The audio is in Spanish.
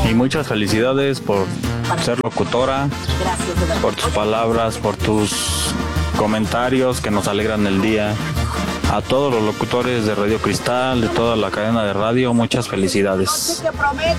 Y muchas felicidades por ser locutora, por tus palabras, por tus comentarios que nos alegran el día. A todos los locutores de Radio Cristal, de toda la cadena de radio, muchas felicidades.